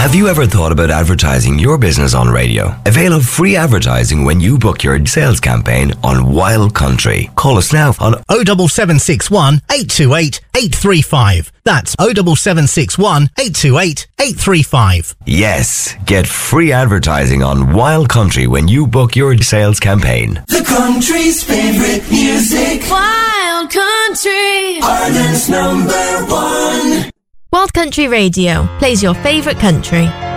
Have you ever thought about advertising your business on radio? Avail of free advertising when you book your sales campaign on Wild Country. Call us now on 07761 828 835. That's 07761 828 835. Yes, get free advertising on Wild Country when you book your sales campaign. The country's favorite music. Wild Country, Ireland's #1. Wild Country Radio plays your favourite country.